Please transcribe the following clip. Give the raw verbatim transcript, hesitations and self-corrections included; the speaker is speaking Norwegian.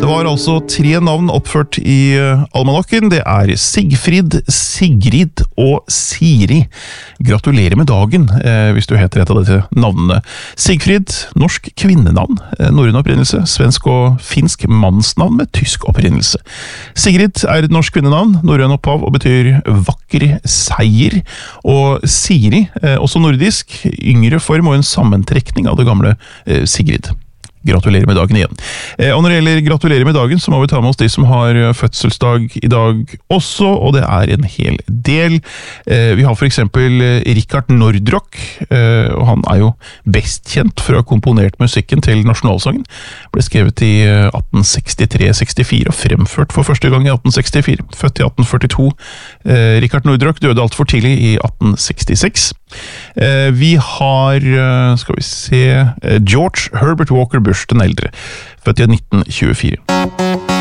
Det var altså tre navn oppført i almanakken. Det er Sigfrid, Sigrid og Siri. Gratulerer med dagen, eh, hvis du heter et av disse navnene. Sigfrid, norsk kvinnenavn, eh, norrøn opprinnelse. Svensk og finsk mannsnavn med tysk opprinnelse. Sigrid er et norsk kvinnenavn, norrøn opphav og betyr vakker seier. Og Siri, eh, også nordisk, yngre form og en sammentrekning av det gamle eh, Sigrid. Gratulerer med dagen igjen. Eh, og når det gjelder gratulerer med dagen, så må vi ta med oss de som har fødselsdag i dag også, og det er en hel del. Eh, vi har for eksempel Richard Nordrock, eh, og han er jo best kjent for å ha komponert musikken til nasjonalsangen. Ble skrevet i atten sekstitre sekstifire og fremført for første gang i atten sekstifire. Født i atten førtito. Eh, Richard Nordrock døde alt for tidlig i atten sekstiseks. Eh, vi har, skal vi se, George Herbert Walker Bush den eldre, født i nitten tjuefire.